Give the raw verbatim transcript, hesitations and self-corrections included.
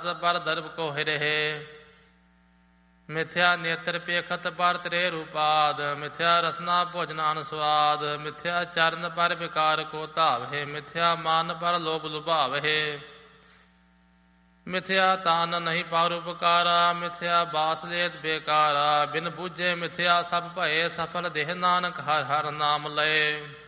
ਰਸ ਪਰ ਦਰਬ ਕੋ ਹਿਰਹਿ। ਮਿਥਿਆ ਨੇਤਰ ਪੇਖਤ ਪਰ ਤ੍ਰੇ ਰੂਪਾਦ, ਮਿਥਿਆ ਰਸਨਾ ਭੋਜਨ ਅਨੁਸਵਾਦ। ਮਿਥਿਆ ਚਰਨ ਪਰ ਵਿਕਾਰ ਕੋ ਧਾਵਹਿ, ਮਿਥਿਆ ਮਨ ਪਰ ਲੋਭ ਲੁਭਾਵਹਿ। ਮਿਥਿਆ ਤਾਨ ਨਹੀਂ ਪਾਰ ਉਪਕਾਰਾ, ਮਿਥਿਆ ਬਾਸ ਲੇਤ ਬੇਕਾਰਾ। ਬਿਨ ਬੂਝੇ ਮਿਥਿਆ ਸਭ ਭਏ, ਸਫਲ ਦੇਹ ਨਾਨਕ ਹਰ ਹਰ ਨਾਮ ਲਏ।